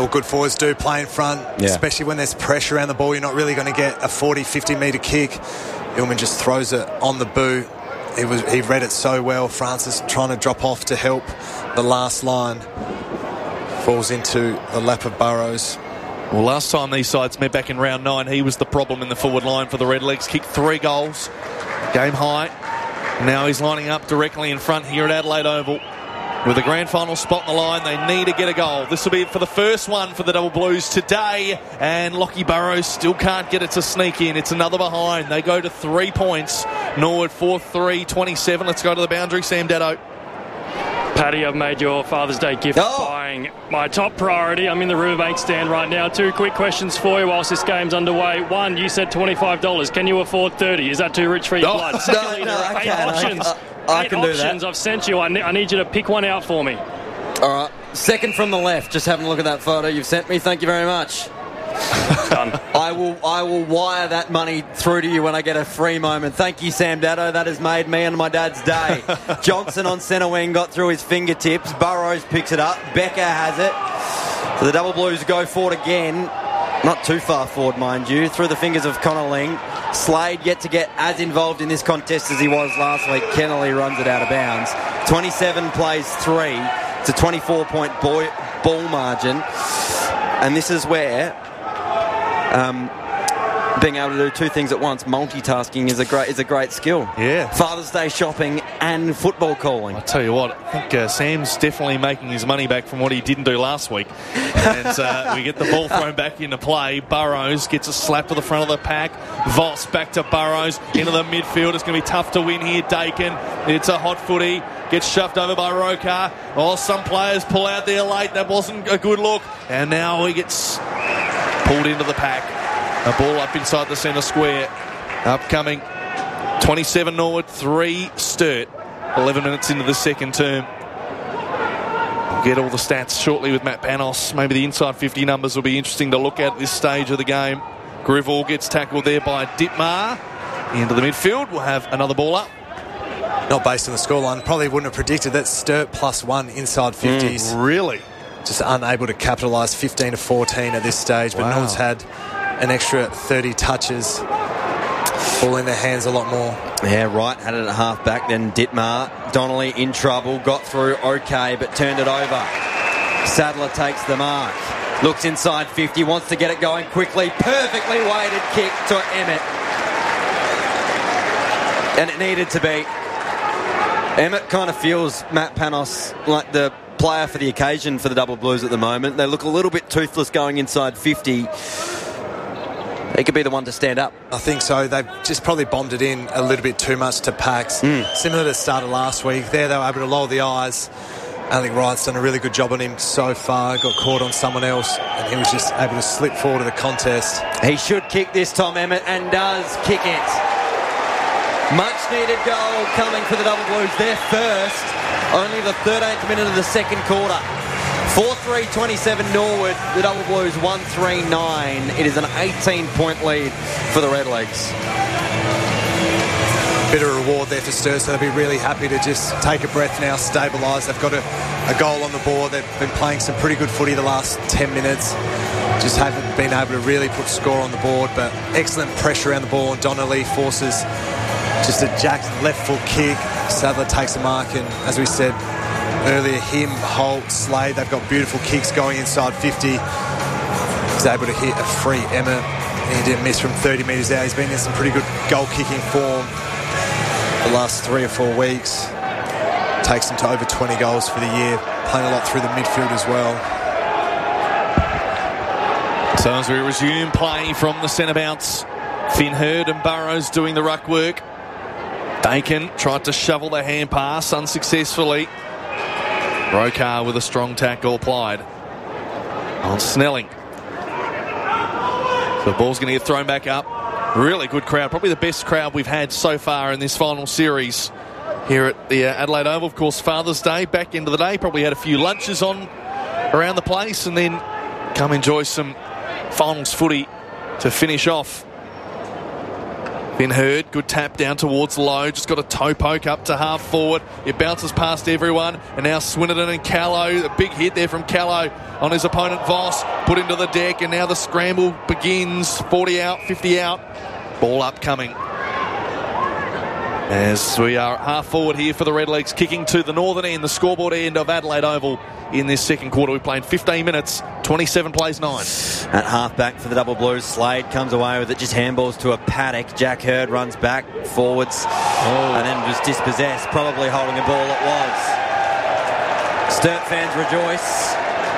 Well, good forwards do play in front, especially when there's pressure around the ball. You're not really going to get a 40, 50-metre kick. Illman just throws it on the boot. He read it so well. Francis trying to drop off to help the last line. Falls into the lap of Burrows. Well, last time these sides met back in round 9, he was the problem in the forward line for the Redlegs. Kicked 3 goals, game high. Now he's lining up directly in front here at Adelaide Oval. With a grand final spot on the line, they need to get a goal. This will be for the first one for the Double Blues today. And Lockie Burrows still can't get it to sneak in. It's another behind. They go to 3 points. Norwood 4-3-27. Let's go to the boundary. Sam Daddo. Paddy, I've made your Father's Day gift buying my top priority. I'm in the Riverbank stand right now. 2 quick questions for you whilst this game's underway. 1, you said $25. Can you afford $30? Is that too rich for your blood? Secondly, there are 8 options. I can do that. I've sent you. I need you to pick one out for me. All right. Second from the left. Just having a look at that photo you've sent me. Thank you very much. Done. I will wire that money through to you when I get a free moment. Thank you, Sam Daddo. That has made me and my dad's day. Johnson on centre wing got through his fingertips. Burrows picks it up. Becker has it. So the Double Blues go forward again. Not too far forward, mind you. Through the fingers of Connor Ling. Slade yet to get as involved in this contest as he was last week. Kennelly runs it out of bounds. 27 plays 3. It's a 24-point ball margin. And this is where being able to do 2 things at once, multitasking, is a great skill. Yeah. Father's Day shopping and football calling. I tell you what, I think Sam's definitely making his money back from what he didn't do last week. And we get the ball thrown back into play. Burrows gets a slap to the front of the pack. Voss back to Burrows into the midfield. It's going to be tough to win here. Dakin, it's a hot footy. Gets shoved over by Rokar. Oh, some players pull out there late. That wasn't a good look. And now he gets pulled into the pack. A ball up inside the centre square. Upcoming 27 Norwood, 3 Sturt. 11 minutes into the second term. We'll get all the stats shortly with Matt Panos. Maybe the inside 50 numbers will be interesting to look at this stage of the game. Grivell gets tackled there by Ditmar. Into the midfield. We'll have another ball up. Not based on the scoreline. Probably wouldn't have predicted that. Sturt +1 inside 50s. Really? Just unable to capitalise. 15-14 at this stage. But Norwood's had an extra 30 touches. Ball in their hands a lot more. Yeah, Wright had it at half back, then Ditmar. Donnelly in trouble, got through okay, but turned it over. Sadler takes the mark. Looks inside 50, wants to get it going quickly. Perfectly weighted kick to Emmett. And it needed to be. Emmett kind of feels Matt Panos like the player for the occasion for the Double Blues at the moment. They look a little bit toothless going inside 50. He could be the one to stand up. I think so. They've just probably bombed it in a little bit too much to Pax. Similar to the start of last week. There they were able to lower the eyes. I think Wright's done a really good job on him so far. Got caught on someone else, and he was just able to slip forward to the contest. He should kick this, Tom Emmett, and does kick it. Much needed goal coming for the Double Blues. Their first. Only the 13th minute of the second quarter. 4-3-27 Norwood. The Double Blues 1-3-9. It is an 18-point lead for the Redlegs. Bit of reward there for Sturt, so they'll be really happy to just take a breath now, stabilise. They've got a goal on the board. They've been playing some pretty good footy the last 10 minutes. Just haven't been able to really put score on the board, but excellent pressure around the ball, and Donnelly forces just a jacked left foot kick. Sadler takes the mark, and as we said earlier, him, Holt, Slade, they've got beautiful kicks going inside 50. He's able to hit a free Emmett. He didn't miss from 30 metres out. He's been in some pretty good goal-kicking form the last 3 or 4 weeks. Takes him to over 20 goals for the year. Playing a lot through the midfield as well. So as we resume play from the centre bounce, Finn Hurd and Burrows doing the ruck work. Dakin tried to shovel the hand pass unsuccessfully. Rokar with a strong tackle applied on Snelling. So the ball's going to get thrown back up. Really good crowd. Probably the best crowd we've had so far in this final series here at the Adelaide Oval. Of course, Father's Day, back into the day. Probably had a few lunches on around the place and then come enjoy some finals footy to finish off. Finn Hurd, good tap down towards low. Just got a toe poke up to half forward. It bounces past everyone. And now Swinnerton and Callow. A big hit there from Callow. on his opponent Voss, put into the deck, and now the scramble begins. 40 out, 50 out. Ball upcoming. As we are half forward here for the Redlegs, kicking to the northern end, the scoreboard end of Adelaide Oval in this second quarter. We've played 15 minutes, 27 plays 9. At half-back for the Double Blues, Slade comes away with it, just handballs to a Paddock. Jack Hurd runs back, forwards, and then was dispossessed, probably holding a ball it was. Sturt fans rejoice.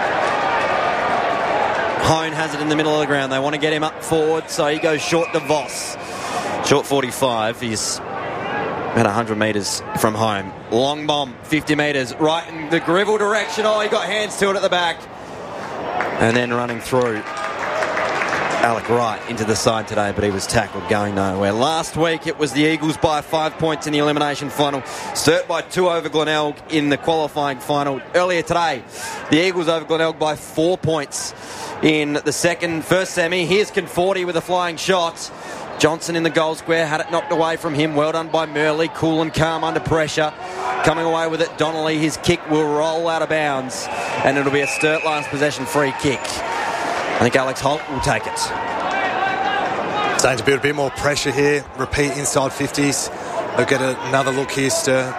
Hone has it in the middle of the ground. They want to get him up forward, so he goes short to Voss. Short 45. He's about 100 metres from home. Long bomb, 50 metres, right in the Greville direction. Oh, he got hands to it at the back. And then running through. Alec Wright into the side today, but he was tackled going nowhere. Last week it was the Eagles by 5 points in the elimination final. Sturt by 2 over Glenelg in the qualifying final. Earlier today, the Eagles over Glenelg by 4 points in the first semi. Here's Conforti with a flying shot. Johnson in the goal square, had it knocked away from him. Well done by Murley, cool and calm under pressure. Coming away with it, Donnelly, his kick will roll out of bounds, and it'll be a Sturt last possession free kick. I think Alex Holt will take it. Starting to build a bit more pressure here. Repeat inside 50s. They'll get another look here, Sturt.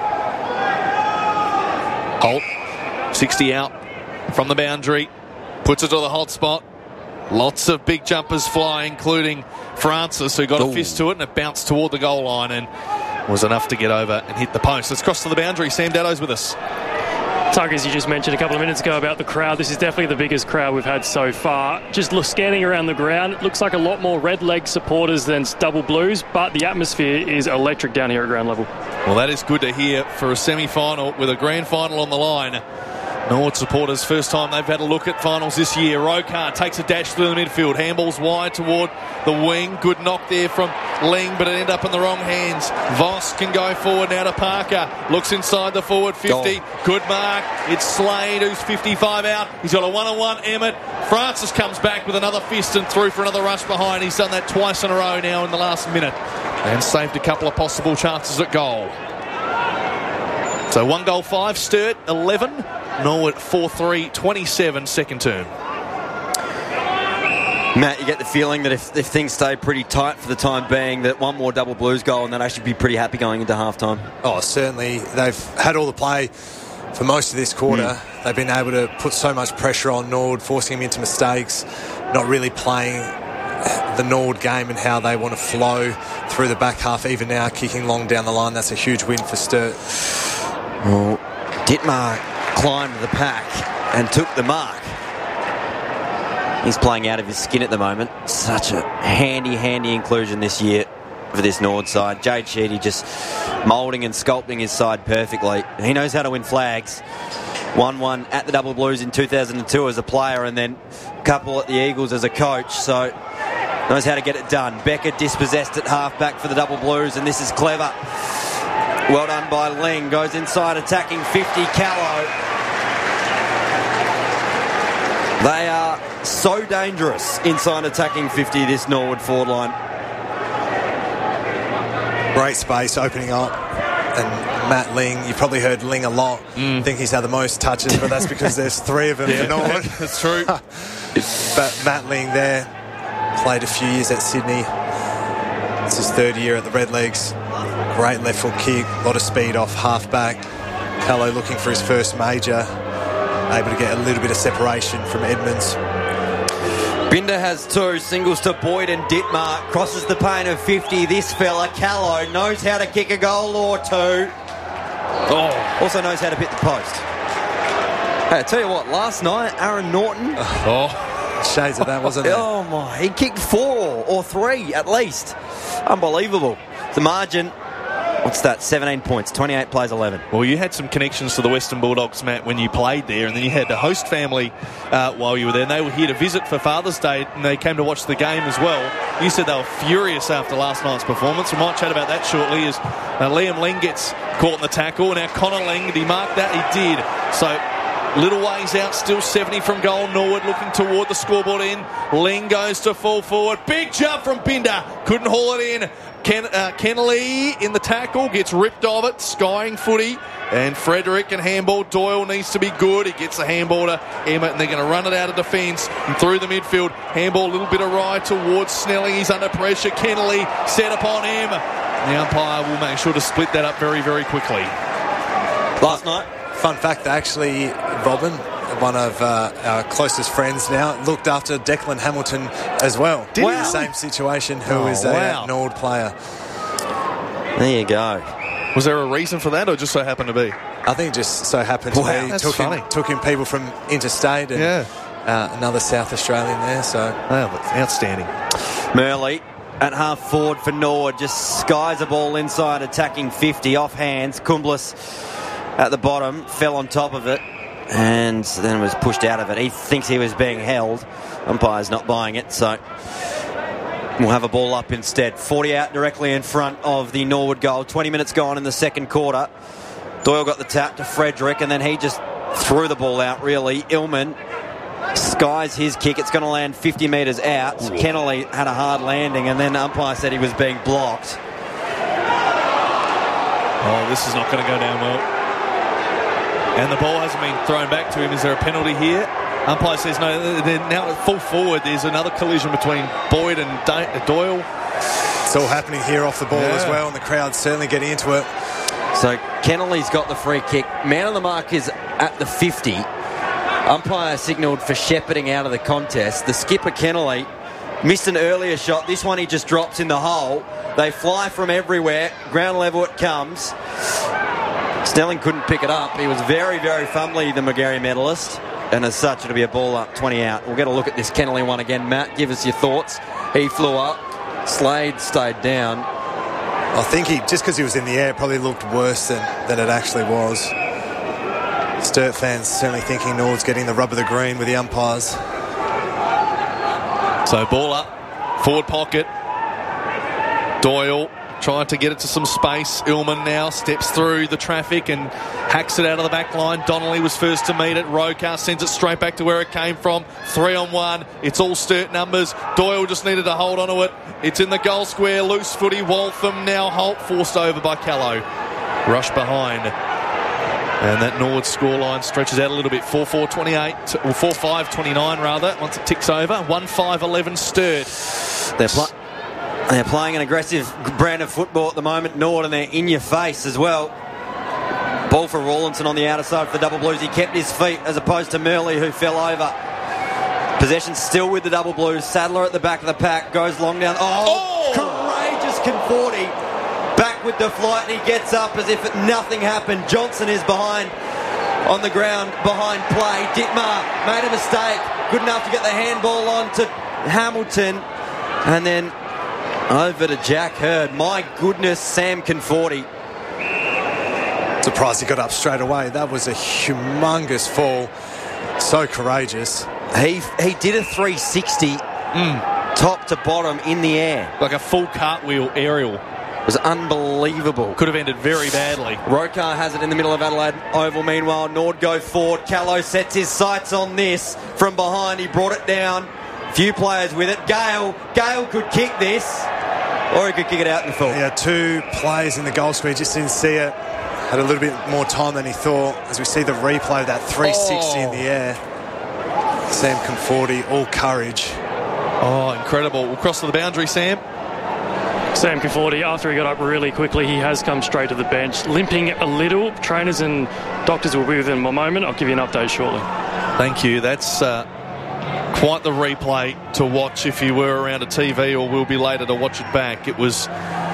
Holt, 60 out from the boundary, puts it to the hot spot. Lots of big jumpers flying, including Francis, who got a fist to it, and it bounced toward the goal line and was enough to get over and hit the post. Let's cross to the boundary. Sam Daddo's with us. Tug, as you just mentioned a couple of minutes ago about the crowd, this is definitely the biggest crowd we've had so far. Just scanning around the ground, it looks like a lot more Redleg supporters than Double Blues, but the atmosphere is electric down here at ground level. Well, that is good to hear for a semi-final with a grand final on the line. Nord supporters, first time they've had a look at finals this year. Rokar takes a dash through the midfield. Handballs wide toward the wing. Good knock there from Ling, but it ended up in the wrong hands. Voss can go forward now to Parker. Looks inside the forward 50. Good mark. It's Slade who's 55 out. He's got a one-on-one. Emmett. Francis comes back with another fist and through for another rush behind. He's done that twice in a row now in the last minute and saved a couple of possible chances at goal. So 1 goal 5, Sturt 11. Norwood 4-3, 27 second term. Matt, you get the feeling that if things stay pretty tight for the time being, that one more Double Blues goal and they'd actually be pretty happy going into half-time. Oh, certainly. They've had all the play for most of this quarter. They've been able to put so much pressure on Nord, forcing him into mistakes, not really playing the Nord game and how they want to flow through the back half. Even now, kicking long down the line, that's a huge win for Sturt. Well, Dittmar climbed the pack and took the mark. He's playing out of his skin at the moment. Such a handy inclusion this year for this Nord side. Jade Sheedy just moulding and sculpting his side perfectly. He knows how to win flags. 1-1 at the Double Blues in 2002 as a player, and then a couple at the Eagles as a coach, so knows how to get it done. Becker dispossessed at half-back for the Double Blues, and this is clever. Well done by Ling. Goes inside, attacking 50. Callow. They are so dangerous inside attacking 50, this Norwood forward line. Great space opening up. And Matt Ling, you probably heard Ling a lot. I think he's had the most touches, but that's because there's 3 of them for Norwood. That's true. But Matt Ling there played a few years at Sydney. It's his 3rd year at the Redlegs. Great left foot kick, a lot of speed off half-back. Callow looking for his first major, able to get a little bit of separation from Edmonds. Binder has 2, singles to Boyd and Dittmar, crosses the paint of 50. This fella, Callow, knows how to kick a goal or 2. Also knows how to hit the post. Hey, I tell you what, last night, Aaron Norton... Shades of that, wasn't it? Oh, my. He kicked 4 or 3 at least. Unbelievable. The margin, what's that, 17 points, 28 plays 11. Well, you had some connections to the Western Bulldogs, Matt, when you played there, and then you had the host family while you were there, and they were here to visit for Father's Day, and they came to watch the game as well. You said they were furious after last night's performance. We might chat about that shortly as Liam Ling gets caught in the tackle. Now, Connor Ling, did he mark that? He did. So little ways out, still 70 from goal. Norwood looking toward the scoreboard end. Ling goes to full forward. Big jump from Binder. Couldn't haul it in. Kennelly in the tackle, gets ripped of it, skying footy, and Frederick and handball. Doyle needs to be good. He gets the handball to Emmett, and they're going to run it out of defence and through the midfield. Handball a little bit awry towards Snelling. He's under pressure. Kennelly set upon him. The umpire will make sure to split that up very, very quickly. Last night, fun fact, actually, Robin, one of our closest friends now, looked after Declan Hamilton as well. Did he? The same situation, who is a Nord player. there you go. Was there a reason for that, or just so happened to be? I think it just so happened to be. That's funny. Took in people from interstate and another South Australian there. So outstanding. Murley at half forward for Norwood, just skies a ball inside, attacking 50 off hands. Kumblis at the bottom fell on top of it and then was pushed out of it. He thinks he was being held. Umpire's not buying it, so we'll have a ball up instead. 40 out directly in front of the Norwood goal. 20 minutes gone in the second quarter. Doyle got the tap to Frederick, and then he just threw the ball out, really. Illman skies his kick. It's going to land 50 metres out. Kennelly had a hard landing, and then the umpire said he was being blocked. Oh, this is not going to go down well. And the ball hasn't been thrown back to him. Is there a penalty here? Umpire says no. They're now at full forward. There's another collision between Boyd and Doyle. It's all happening here off the ball as well, and the crowd's certainly getting into it. So Kennelly's got the free kick. Man on the mark is at the 50. Umpire signalled for shepherding out of the contest. The skipper, Kennelly, missed an earlier shot. This one he just drops in the hole. They fly from everywhere. Ground level it comes. Snelling couldn't pick it up. He was very, very fumbly, the McGarry medalist. And as such, it'll be a ball up, 20 out. We'll get a look at this Kennelly one again. Matt, give us your thoughts. He flew up. Slade stayed down. I think just because he was in the air, probably looked worse than it actually was. Sturt fans certainly thinking Nord's getting the rub of the green with the umpires. So ball up, forward pocket. Doyle trying to get it to some space. Illman now steps through the traffic and hacks it out of the back line. Donnelly was first to meet it. Rokar sends it straight back to where it came from. 3-on-1. It's all Sturt numbers. Doyle just needed to hold on to it. It's in the goal square. Loose footy. Waltham now Holt forced over by Callow. Rush behind. And that Nord scoreline stretches out a little bit. 4-4-28, or 4-5-29 rather, once it ticks over. 1-5-11 Sturt. They're playing an aggressive brand of football at the moment, Nord, and they're in your face as well. Ball for Rawlinson on the outer side for the Double Blues. He kept his feet as opposed to Murley, who fell over. Possession still with the Double Blues. Sadler at the back of the pack goes long down. Courageous Conforti back with the flight, and he gets up as if nothing happened. Johnson is behind on the ground, behind play. Dittmar made a mistake. Good enough to get the handball on to Hamilton. And then over to Jack Hurd. My goodness, Sam Conforti. Surprised he got up straight away. That was a humongous fall. So courageous. He did a 360 top to bottom in the air. Like a full cartwheel aerial. It was unbelievable. Could have ended very badly. Rokar has it in the middle of Adelaide Oval. Meanwhile, Nord go forward. Callow sets his sights on this from behind. He brought it down. Few players with it. Gale could kick this, or he could kick it out in full. Yeah, two players in the goal square, just didn't see it. Had a little bit more time than he thought. As we see the replay of that 360 in the air. Sam Conforti, all courage. Oh, incredible. We'll cross to the boundary, Sam. Sam Conforti, after he got up really quickly, he has come straight to the bench, limping a little. Trainers and doctors will be with him in a moment. I'll give you an update shortly. Thank you. That's quite the replay to watch if you were around a TV, or will be later to watch it back. It was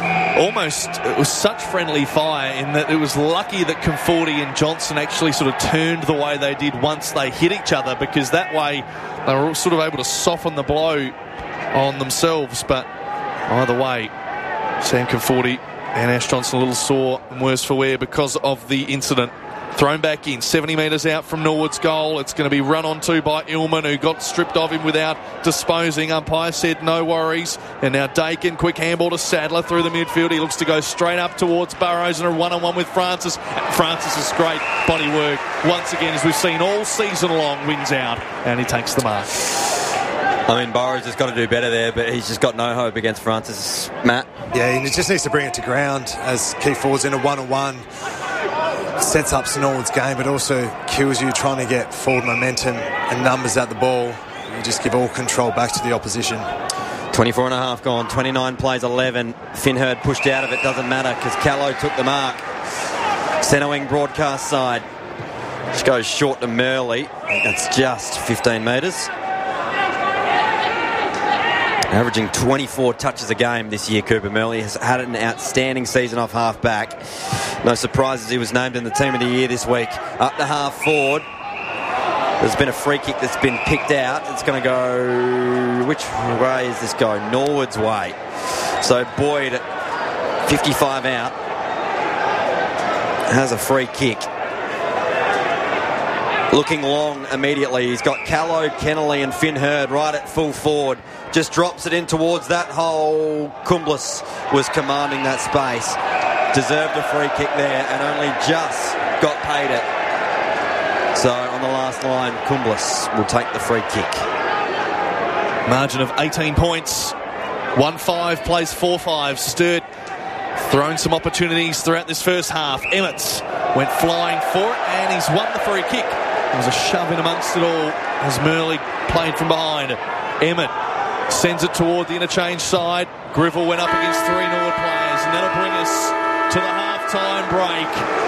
such friendly fire in that it was lucky that Conforti and Johnson actually sort of turned the way they did once they hit each other, because that way they were sort of able to soften the blow on themselves. But either way, Sam Conforti and Ash Johnson a little sore and worse for wear because of the incident. Thrown back in, 70 metres out from Norwood's goal. It's going to be run onto by Illman, who got stripped of him without disposing. Umpire said no worries. And now Dakin, quick handball to Sadler through the midfield. He looks to go straight up towards Burrows and a one-on-one with Francis. Francis' great body work once again, as we've seen all season long, wins out and he takes the mark. I mean, Burrows has got to do better there, but he's just got no hope against Francis. Matt? Yeah, and he just needs to bring it to ground as Keith Ford's in a one-on-one. Sets up St Albans' game, but also kills you trying to get forward momentum and numbers at the ball. You just give all control back to the opposition. 24 and a half gone, 29 plays 11. Finn Hurd pushed out of it, doesn't matter because Callow took the mark. Centre wing broadcast side. Which goes short to Murley. That's just 15 metres. Averaging 24 touches a game this year, Cooper Murley has had an outstanding season off half-back. No surprises, he was named in the team of the year this week. Up to half-forward. There's been a free kick that's been picked out. It's going to go... Which way is this going? Norwood's way. So Boyd, 55 out, has a free kick. Looking long immediately. He's got Callow, Kennelly and Finn Hurd right at full forward. Just drops it in towards that hole. Kumblis was commanding that space. Deserved a free kick there and only just got paid it. So on the last line, Kumblis will take the free kick. Margin of 18 points. 1-5 plays 4-5. Sturt thrown some opportunities throughout this first half. Emmett went flying for it and he's won the free kick. There was a shove in amongst it all as Murley played from behind. Emmett sends it toward the interchange side. Grivell went up against 3 Norwood players, and that'll bring us to the half-time break.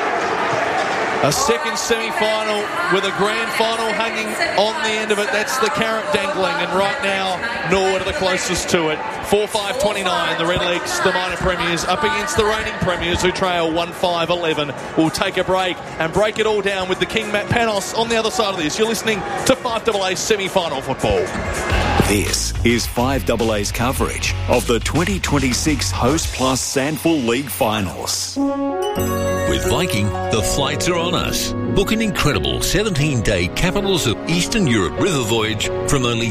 A second semi-final with a grand final hanging on the end of it. That's the carrot dangling, and right now Norwood are the closest to it. 4-5-29, the Redlegs, the minor premiers, up against the reigning premiers who trail 1-5-11. We'll take a break and break it all down with the King Matt Panos on the other side of this. You're listening to 5AA semi-final football. This is 5AA's coverage of the 2026 Host Plus Sandful League Finals. With Viking, the flights are on us. Book an incredible 17-day Capitals of Eastern Europe river voyage from only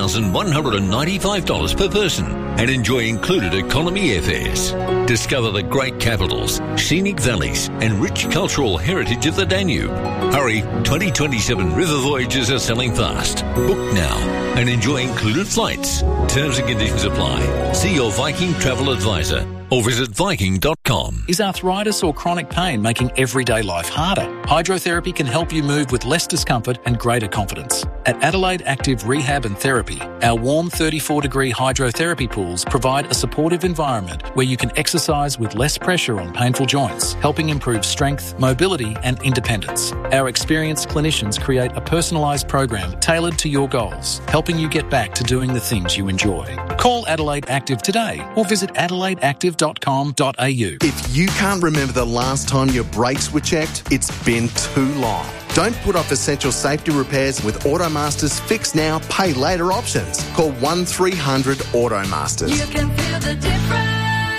$10,195 per person and enjoy included economy airfares. Discover the great capitals, scenic valleys and rich cultural heritage of the Danube. Hurry, 2027 river voyages are selling fast. Book now and enjoy included flights. Terms and conditions apply. See your Viking travel advisor or visit Viking.com. Is arthritis or chronic pain making everyday life harder? Hydrotherapy can help you move with less discomfort and greater confidence. At Adelaide Active Rehab and Therapy, our warm 34-degree hydrotherapy pools provide a supportive environment where you can exercise with less pressure on painful joints, helping improve strength, mobility and independence. Our experienced clinicians create a personalised program tailored to your goals, helping you get back to doing the things you enjoy. Call Adelaide Active today or visit adelaideactive.com.au. If you can't remember the last time your brakes were checked, it's been too long. Don't put off essential safety repairs with Automaster's Fix Now, Pay Later options. Call 1300 Automasters. You can feel the difference.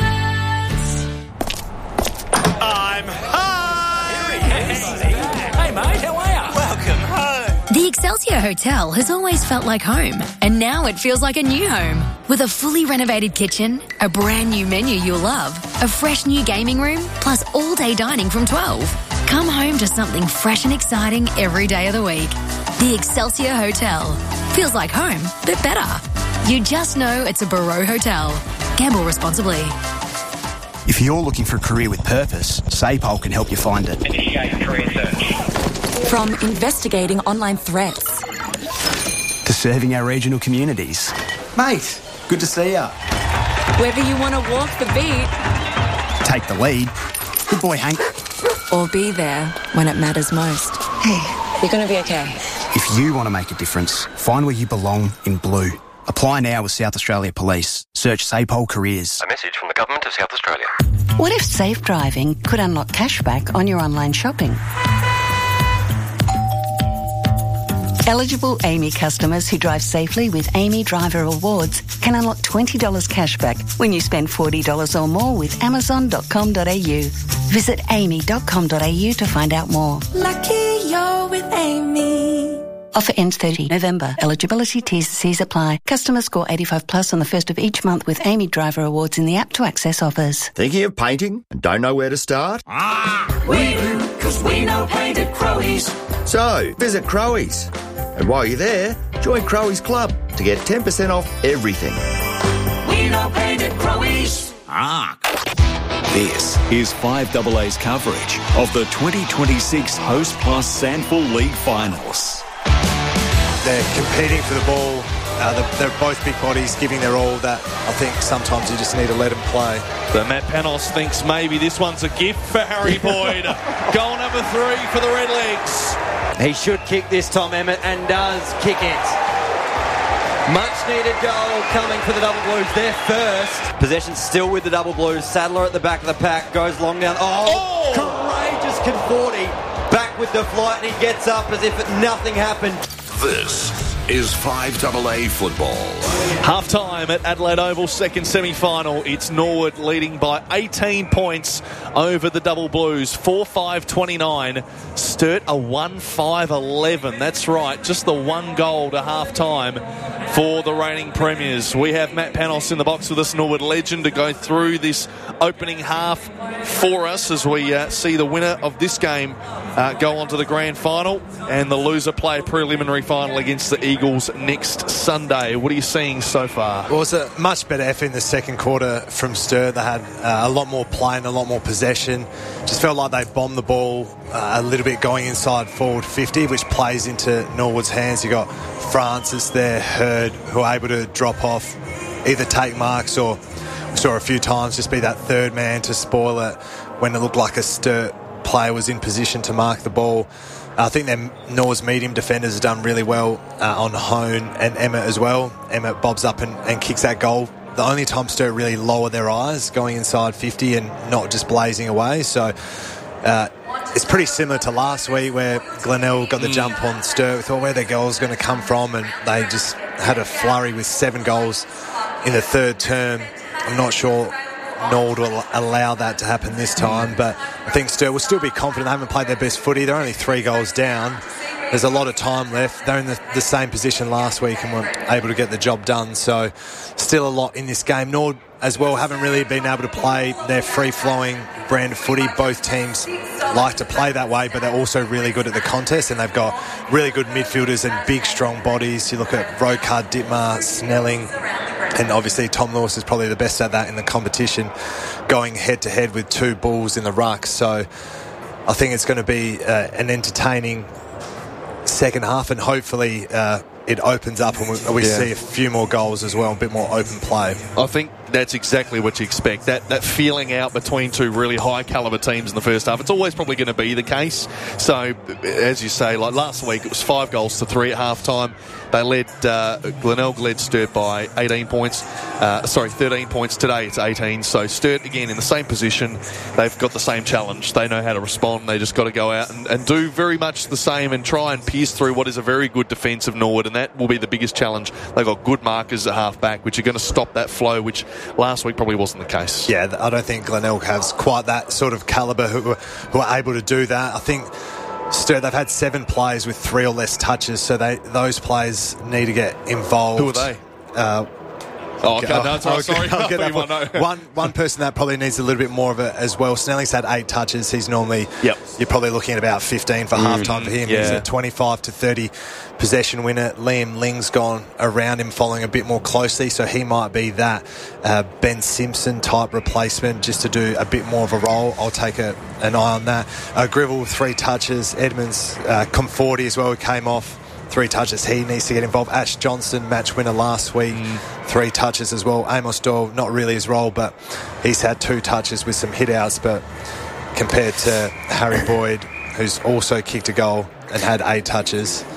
I'm home! Hey mate, how are you? Welcome home! The Excelsior Hotel has always felt like home, and now it feels like a new home. With a fully renovated kitchen, a brand new menu you'll love, a fresh new gaming room, plus all-day dining from 12. Come home to something fresh and exciting every day of the week. The Excelsior Hotel. Feels like home, but better. You just know it's a Barreau Hotel. Gamble responsibly. If you're looking for a career with purpose, SAPOL can help you find it. Initiate career search. From investigating online threats to serving our regional communities. Mate, good to see ya. Whether you want to walk the beat, take the lead. Good boy, Hank. Or be there when it matters most. Hey, you're going to be okay. If you want to make a difference, find where you belong in blue. Apply now with South Australia Police. Search SAPOL Careers. A message from the Government of South Australia. What if safe driving could unlock cashback on your online shopping? Eligible AAMI customers who drive safely with AAMI Driver Awards can unlock $20 cashback when you spend $40 or more with Amazon.com.au. Visit AAMI.com.au to find out more. Lucky you're with Amy. Offer ends 30 November. Eligibility T's and C's apply. Customers score 85 plus on the first of each month with AAMI Driver Awards in the app to access offers. Thinking of painting and don't know where to start? We do, because we know paint at Crowe's. So, visit Crowe's. And while you're there, join Crowe's Club to get 10% off everything. We know paint at Crowe's. This is 5AA's coverage of the 2026 Host Plus SANFL League Finals. They're competing for the ball. They're both big bodies giving their all. That I think sometimes you just need to let them play. But Matt Panos thinks maybe this one's a gift for Harry Boyd. Goal number 3 for the Redlegs. He should kick this, Tom Emmett, and does kick it. Much needed goal coming for the Double Blues. Their first. Possession still with the Double Blues. Sadler at the back of the pack. Goes long down. Courageous Conforti. Back with the flight, and he gets up as if nothing happened. This is 5AA football. Half-time at Adelaide Oval, second semi-final. It's Norwood leading by 18 points over the Double Blues. 4-5-29. Sturt a 1-5-11. That's right, just the one goal to half-time for the reigning premiers. We have Matt Panos in the box with us, Norwood legend, to go through this opening half for us as we see the winner of this game go on to the grand final and the loser play a preliminary final against the Eagles next Sunday. What are you seeing so far? Well, it was a much better effort in the second quarter from Sturt. They had a lot more play and a lot more possession. Just felt like they bombed the ball a little bit going inside forward 50, which plays into Norwood's hands. You got Francis there, Hurd, who are able to drop off, either take marks or we saw a few times just be that third man to spoil it when it looked like a Sturt player was in position to mark the ball. I think their Nor's medium defenders have done really well on Hone and Emmett as well. Emmett bobs up and kicks that goal. The only time Sturt really lower their eyes going inside 50 and not just blazing away. So it's pretty similar to last week where Glenelg got the jump on Sturt. We thought where their goals going to come from, and they just had a flurry with 7 goals in the third term. I'm not sure Nord will allow that to happen this time, but I think Sturt will still be confident. They haven't played their best footy. They're only 3 goals down. There's a lot of time left. They're in the same position last week and were able to get the job done. So still a lot in this game. Nord as well haven't really been able to play their free-flowing brand of footy. Both teams like to play that way, but they're also really good at the contest, and they've got really good midfielders and big, strong bodies. You look at Rokard, Dittmar, Snelling, and obviously Tom Lewis is probably the best at that in the competition, going head-to-head with 2 Bulls in the ruck. So I think it's going to be an entertaining second half, and hopefully it opens up and we see a few more goals as well, a bit more open play. I think that's exactly what you expect, that feeling out between 2 really high calibre teams in the first half. It's always probably going to be the case. So as you say, like last week it was 5 goals to 3 at half time. They led Glenelg led Sturt by 13 points. Today it's 18. So Sturt again in the same position. They've got the same challenge. They know how to respond. They just got to go out and do very much the same and try and pierce through what is a very good defence of Norwood, and that will be the biggest challenge. They've got good markers at half back, which are going to stop that flow, which last week probably wasn't the case. Yeah, I don't think Glenelg has quite that sort of calibre who are able to do that. I think Sturt, they've had 7 players with 3 or less touches, so those players need to get involved. Who are they? Sorry. One person that probably needs a little bit more of it as well. Snelling's had 8 touches. He's normally, you're probably looking at about 15 for half-time for him. Yeah. He's a 25 to 30 possession winner. Liam Ling's gone around him following a bit more closely, so he might be that Ben Simpson type replacement just to do a bit more of a role. I'll take an eye on that. Gribble, 3 touches. Edmonds, Conforti as well, who came off. 3 touches. He needs to get involved. Ash Johnson, match winner last week, 3 touches as well. Amos Doyle, not really his role, but he's had 2 touches with some hit-outs, but compared to Harry Boyd, who's also kicked a goal and had 8 touches.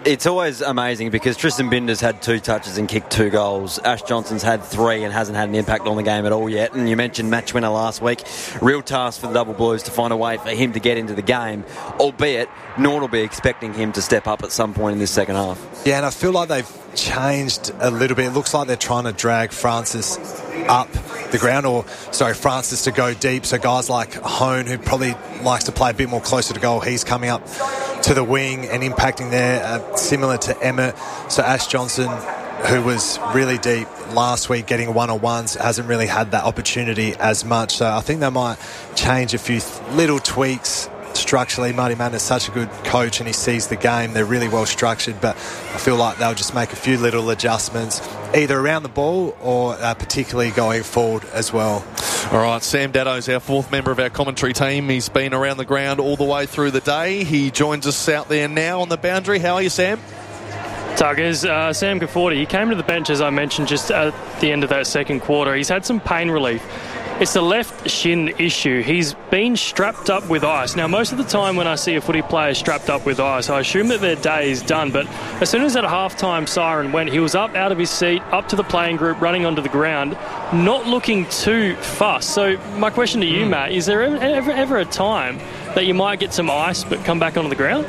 It's always amazing because Tristan Binder's had 2 touches and kicked 2 goals. Ash Johnson's had 3 and hasn't had an impact on the game at all yet. And you mentioned match winner last week. Real task for the Double Blues to find a way for him to get into the game, albeit Norton will be expecting him to step up at some point in this second half. Yeah, and I feel like they've changed a little bit. It looks like they're trying to drag Francis up the ground, Francis to go deep. So guys like Hone, who probably likes to play a bit more closer to goal, he's coming up to the wing and impacting there, similar to Emmett. So Ash Johnson, who was really deep last week getting one-on-ones, hasn't really had that opportunity as much. So I think they might change a few little tweaks structurally. Marty Madden is such a good coach and he sees the game. They're really well structured, but I feel like they'll just make a few little adjustments either around the ball or particularly going forward as well. All right, Sam Daddo's our 4th member of our commentary team. He's been around the ground all the way through the day. He joins us out there now on the boundary. How are you, Sam? Tuggers, Sam Gafordi, he came to the bench, as I mentioned, just at the end of that second quarter. He's had some pain relief. It's the left shin issue. He's been strapped up with ice. Now, most of the time when I see a footy player strapped up with ice, I assume that their day is done. But as soon as that halftime siren went, he was up out of his seat, up to the playing group, running onto the ground, not looking too fussed. So my question to you, Matt, is there ever a time that you might get some ice but come back onto the ground?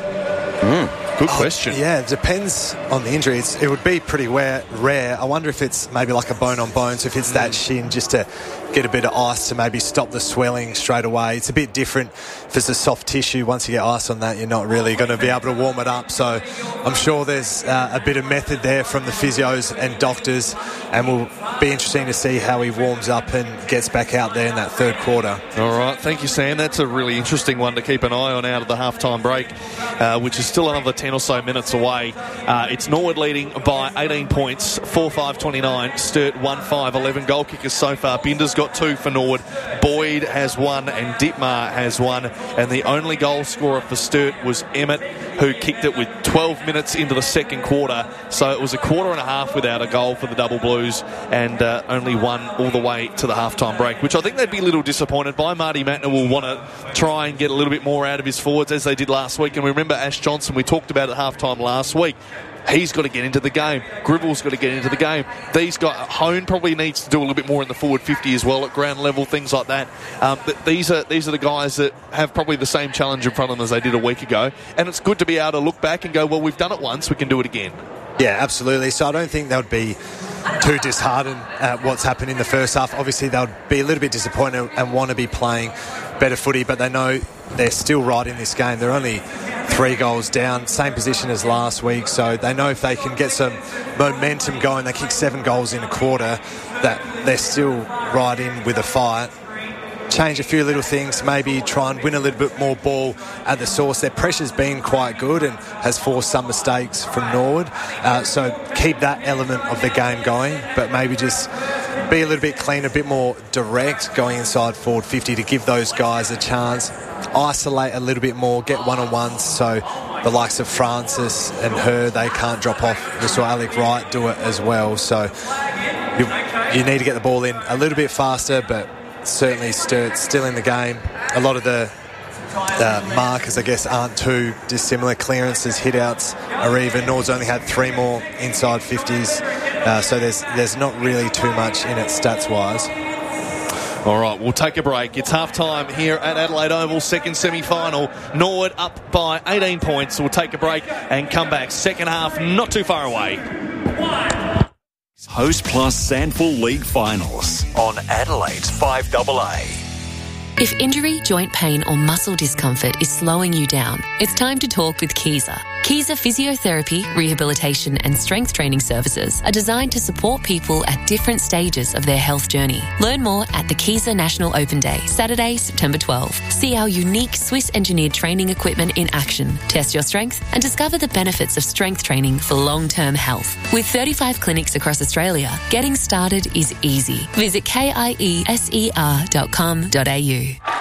Good question. Yeah, it depends on the injury. It would be pretty rare. I wonder if it's maybe like a bone-on-bone, so if it's that shin, just to get a bit of ice to maybe stop the swelling straight away. It's a bit different if it's a soft tissue. Once you get ice on that, you're not really going to be able to warm it up. So I'm sure there's a bit of method there from the physios and doctors, and will be interesting to see how he warms up and gets back out there in that third quarter. All right, thank you, Sam. That's a really interesting one to keep an eye on out of the halftime break, which is still another 10 or so minutes away. It's Norwood leading by 18 points, 4-5-29. Sturt 1-5-11 goal kickers so far. Binder's got 2 for Norwood. Boyd has 1 and Dittmar has 1. And the only goal scorer for Sturt was Emmett, who kicked it with 12 minutes into the second quarter. So it was a quarter and a half without a goal for the Double Blues, and only 1 all the way to the halftime break, which I think they'd be a little disappointed by. Marty Mattner will want to try and get a little bit more out of his forwards, as they did last week. And we remember Ash Johnson, we talked about at halftime last week. He's got to get into the game. Gribbl's got to get into the game. These guys, Hone probably needs to do a little bit more in the forward 50 as well at ground level, things like that. These are the guys that have probably the same challenge in front of them as they did a week ago. And it's good to be able to look back and go, well, we've done it once, we can do it again. Yeah, absolutely. So I don't think they would be too disheartened at what's happened in the first half. Obviously, they'll be a little bit disappointed and want to be playing better footy, but they know they're still right in this game. They're only 3 goals down, same position as last week, so they know if they can get some momentum going, they kick 7 goals in a quarter, that they're still right in with a fight. Change a few little things, maybe try and win a little bit more ball at the source. Their pressure's been quite good and has forced some mistakes from Norwood, so keep that element of the game going, but maybe just be a little bit clean, a bit more direct going inside forward 50 to give those guys a chance. Isolate a little bit more, get one-on-ones, so the likes of Francis and her, they can't drop off. We saw Alec Wright do it as well, so you need to get the ball in a little bit faster, but certainly Sturt's still in the game. A lot of the markers, I guess, aren't too dissimilar. Clearances, hit-outs are even. Nor's only had 3 more inside 50s, so there's not really too much in it stats-wise. All right, we'll take a break. It's half-time here at Adelaide Oval, second semi-final. Norwood up by 18 points. We'll take a break and come back. Second half, not too far away. Host Plus Sandful League Finals on Adelaide's 5AA. If injury, joint pain or muscle discomfort is slowing you down, it's time to talk with Kiza. Kiza Physiotherapy, Rehabilitation and Strength Training Services are designed to support people at different stages of their health journey. Learn more at the Kiza National Open Day, Saturday, September 12. See our unique Swiss-engineered training equipment in action, test your strength and discover the benefits of strength training for long-term health. With 35 clinics across Australia, getting started is easy. Visit kieser.com.au.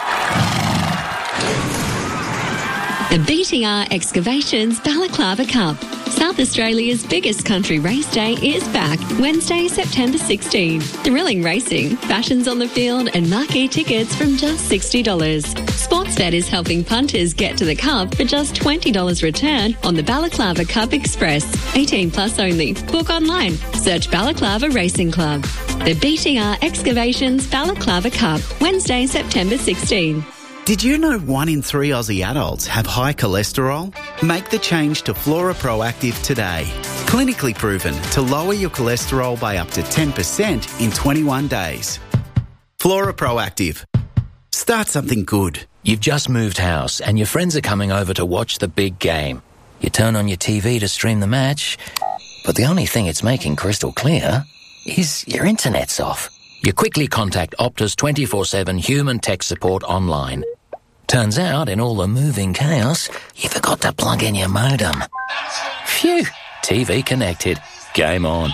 The BTR Excavations Balaclava Cup. South Australia's biggest country race day is back, Wednesday, September 16. Thrilling racing, fashions on the field and marquee tickets from just $60. Sponsored PointsBet is helping punters get to the cup for just $20 return on the Balaclava Cup Express. 18 plus only. Book online. Search Balaclava Racing Club. The BTR Excavations Balaclava Cup, Wednesday, September 16. Did you know 1 in 3 Aussie adults have high cholesterol? Make the change to Flora Proactive today. Clinically proven to lower your cholesterol by up to 10% in 21 days. Flora Proactive. Start something good. You've just moved house and your friends are coming over to watch the big game. You turn on your TV to stream the match, but the only thing it's making crystal clear is your internet's off. You quickly contact Optus 24/7 human tech support online. Turns out, in all the moving chaos, you forgot to plug in your modem. Phew! TV connected. Game on.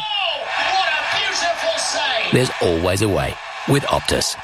There's always a way with Optus.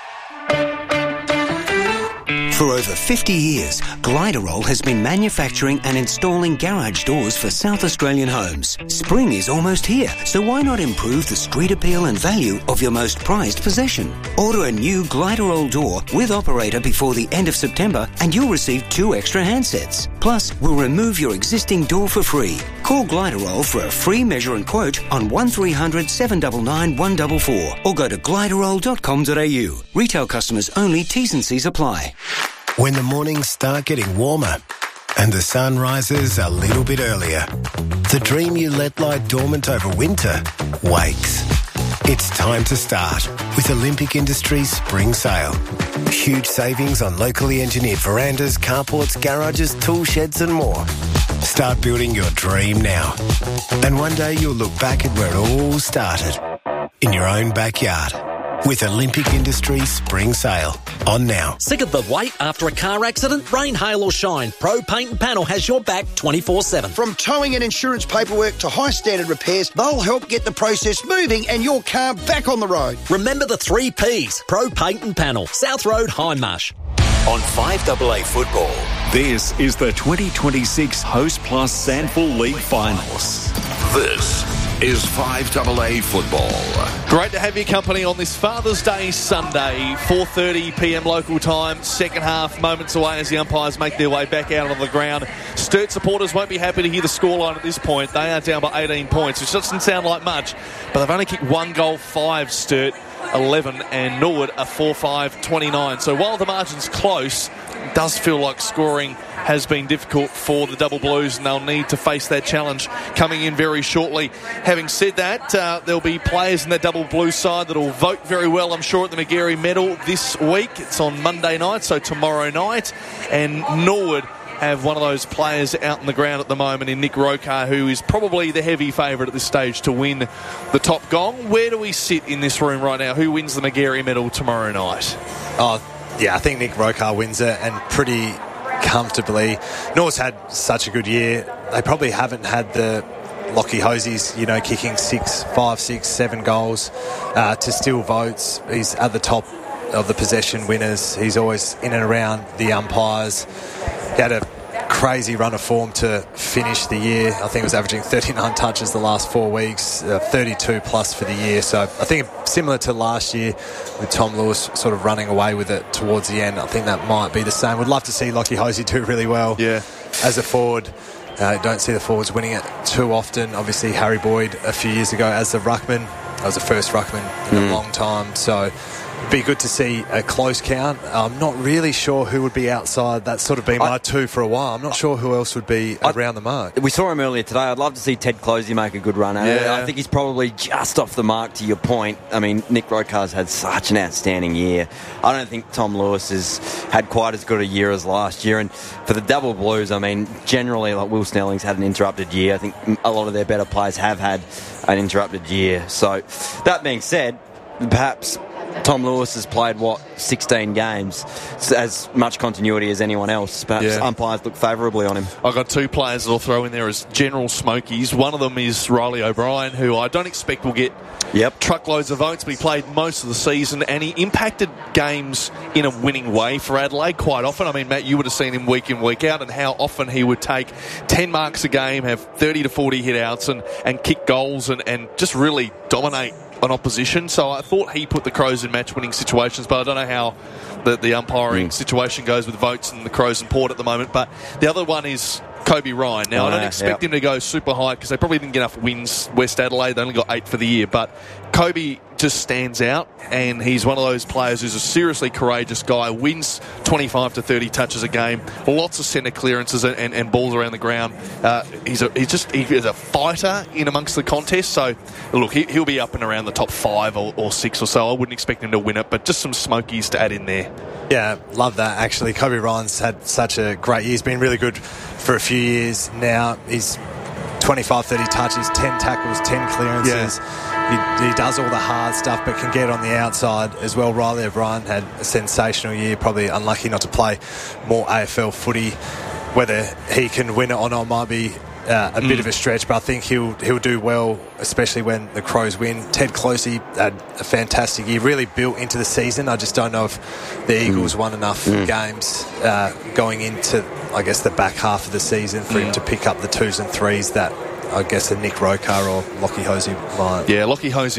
For over 50 years, Gliderol has been manufacturing and installing garage doors for South Australian homes. Spring is almost here, so why not improve the street appeal and value of your most prized possession? Order a new Gliderol door with operator before the end of September and you'll receive 2 extra handsets. Plus, we'll remove your existing door for free. Call Gliderol for a free measure and quote on 1300 799 144 or go to gliderol.com.au. Retail customers only, T's and C's apply. When the mornings start getting warmer and the sun rises a little bit earlier, the dream you let lie dormant over winter wakes. It's time to start with Olympic Industries Spring Sale. Huge savings on locally engineered verandas, carports, garages, tool sheds and more. Start building your dream now. And one day you'll look back at where it all started, in your own backyard. With Olympic Industries Spring Sale. On now. Sick of the wait after a car accident? Rain, hail or shine, Pro Paint and Panel has your back 24/7. From towing and insurance paperwork to high standard repairs, they'll help get the process moving and your car back on the road. Remember the 3 Ps. Pro Paint and Panel. South Road, Hindmarsh. On 5AA Football, this is the 2026 Host Plus Sandful League Finals. This is 5AA Football. Great to have your company on this Father's Day Sunday, 4:30 p.m. local time. Second half, moments away as the umpires make their way back out on the ground. Sturt supporters won't be happy to hear the scoreline at this point. They are down by 18 points, which doesn't sound like much, but they've only kicked 1 goal, 5 Sturt, 11, and Norwood a 4-5, 29. So while the margin's close, it does feel like scoring has been difficult for the Double Blues, and they'll need to face that challenge coming in very shortly. Having said that, there'll be players in that Double Blue side that will vote very well, I'm sure, at the Magarey Medal this week. It's on Monday night, so tomorrow night, and Norwood have one of those players out on the ground at the moment in Nick Rokar, who is probably the heavy favourite at this stage to win the top gong. Where do we sit in this room right now? Who wins the Magarey Medal tomorrow night? Oh, yeah, I think Nick Rokar wins it, and pretty comfortably. Nor's had such a good year. They probably haven't had the Lockie Hosies, kicking 5, 6, 7 goals to steal votes. He's at the top of the possession winners. He's always in and around the umpires. He had a crazy run of form to finish the year. I think he was averaging 39 touches the last 4 weeks, 32 plus for the year. So I think similar to last year with Tom Lewis sort of running away with it towards the end, I think that might be the same. Would love to see Lockie Hosey do really well as a forward. Don't see the forwards winning it too often. Obviously, Harry Boyd a few years ago as the ruckman. That was the first ruckman in a long time. So it'd be good to see a close count. I'm not really sure who would be outside. That's sort of been my 2 for a while. I'm not sure who else would be around the mark. We saw him earlier today. I'd love to see Ted Closey make a good run at it. I think he's probably just off the mark, to your point. I mean, Nick Rokar's had such an outstanding year. I don't think Tom Lewis has had quite as good a year as last year. And for the Double Blues, I mean, generally, like Will Snelling's had an interrupted year. I think a lot of their better players have had an interrupted year. So, that being said, perhaps Tom Lewis has played, 16 games, as much continuity as anyone else. Perhaps umpires look favourably on him. I've got 2 players that I'll throw in there as general smokies. One of them is Riley O'Brien, who I don't expect will get truckloads of votes, but he played most of the season, and he impacted games in a winning way for Adelaide quite often. I mean, Matt, you would have seen him week in, week out, and how often he would take 10 marks a game, have 30 to 40 hit-outs, and kick goals and just really dominate an opposition. So I thought he put the Crows in match-winning situations, but I don't know how the umpiring situation goes with votes and the Crows and Port at the moment. But the other one is Kobe Ryan. Now, I don't expect him to go super high because they probably didn't get enough wins. West Adelaide, they only got 8 for the year. But Kobe just stands out, and he's one of those players who's a seriously courageous guy, wins 25 to 30 touches a game, lots of centre clearances and balls around the ground. He is a fighter in amongst the contest. So, look, he'll be up and around the top 5 or 6 or so. I wouldn't expect him to win it, but just some smokies to add in there. Yeah, love that, actually. Kobe Ryan's had such a great year. He's been really good for a few years now. He's 25, 30 touches, 10 tackles, 10 clearances. He does all the hard stuff but can get on the outside as well. Riley O'Brien had a sensational year, probably unlucky not to play more AFL footy. Whether he can win it or not might be a bit of a stretch, but I think he'll do well, especially when the Crows win. Ted Closey had a fantastic year, really built into the season. I just don't know if the Eagles won enough games going into, I guess, the back half of the season for him to pick up the 2s and 3s that I guess a Nick Rokar or Lockie Hosey might. Yeah, Lockie Hosey